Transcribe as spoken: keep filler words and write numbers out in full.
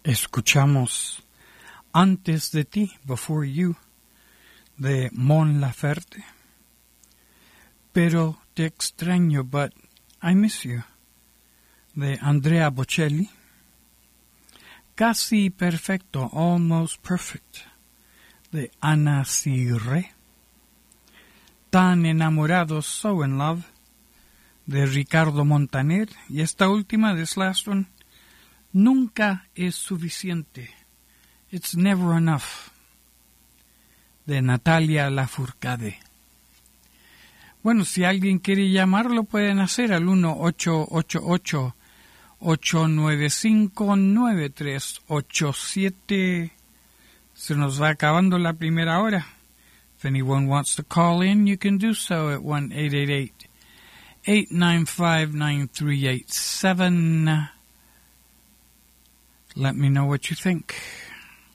Escuchamos Antes de ti, Before You, de Mon Laferte. Pero te extraño, but I miss you, de Andrea Bocelli. Casi perfecto, Almost Perfect, de Ana Cirre. Tan enamorado, So in Love, de Ricardo Montaner. Y esta última, this last one, Nunca es suficiente, It's never enough, de Natalia Lafourcade. Bueno, si alguien quiere llamarlo, pueden hacer al uno ocho ocho ocho, ocho nueve cinco, nueve tres ocho siete. Se nos va acabando la primera hora. If anyone wants to call in, you can do so at one eight eight eight, eight nine five, nine three eight seven. Let me know what you think.